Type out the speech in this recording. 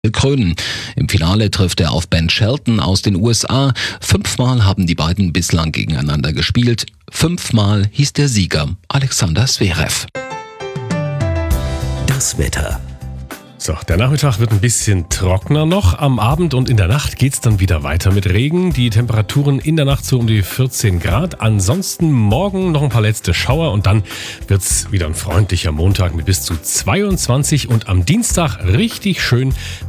krönen. Im Finale trifft er auf Ben Shelton aus den USA. 5-mal haben die beiden bislang gegeneinander gespielt. 5-mal hieß der Sieger Alexander Zverev. Das Wetter. So, der Nachmittag wird ein bisschen trockener noch. Am Abend und in der Nacht geht's dann wieder weiter mit Regen. Die Temperaturen in der Nacht so um die 14 Grad. Ansonsten morgen noch ein paar letzte Schauer und dann wird's wieder ein freundlicher Montag mit bis zu 22 und am Dienstag richtig schön